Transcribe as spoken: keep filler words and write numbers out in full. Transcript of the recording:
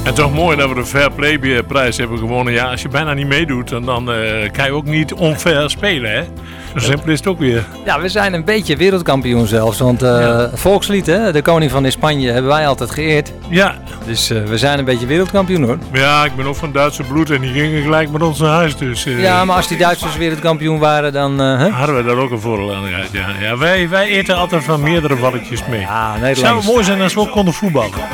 En toch mooi dat we de Fair Play prijs hebben gewonnen. Ja, als je bijna niet meedoet, dan, dan uh, kan je ook niet onfair spelen, hè? Zo simpel is het ook weer. Ja, we zijn een beetje wereldkampioen zelfs. Want uh, ja. Volkslied, hè, de koning van Spanje, hebben wij altijd geëerd. Ja. Dus uh, we zijn een beetje wereldkampioen, hoor. Ja, ik ben ook van Duitse bloed en die gingen gelijk met ons naar huis. Dus, uh, ja, maar als die Duitsers wereldkampioen waren, dan... Uh, huh? Hadden we daar ook een voordeel aan gehad, ja. ja wij, wij eten altijd van meerdere balletjes mee. Ja, Nederland. Zou het mooi zijn als we ook konden voetballen.